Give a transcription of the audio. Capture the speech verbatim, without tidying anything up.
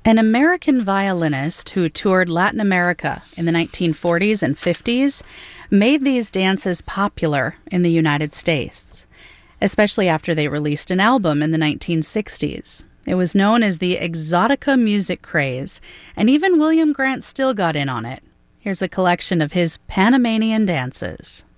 An American violinist who toured Latin America in the nineteen forties and fifties made these dances popular in the United States, especially after they released an album in the nineteen sixties. It was known as the Exotica music craze, and even William Grant Still got in on it. Here's a collection of his Panamanian dances.